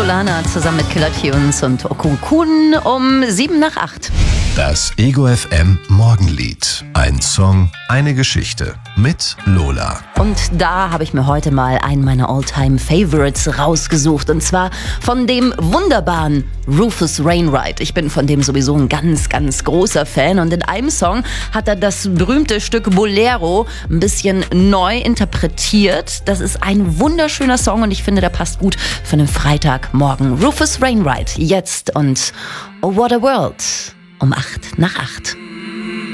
Solana zusammen mit Killer Tunes und Okukun um 7:08. Das Ego FM Morgenlied. Ein Song, eine Geschichte mit Lola. Und da habe ich mir heute mal einen meiner All-Time-Favorites rausgesucht. Und zwar von dem wunderbaren Rufus Wainwright. Ich bin von dem sowieso ein ganz, ganz großer Fan. Und in einem Song hat er das berühmte Stück Bolero ein bisschen neu interpretiert. Das ist ein wunderschöner Song und ich finde, der passt gut für einen Freitagmorgen. Rufus Wainwright, jetzt und Oh What a World um 7:08.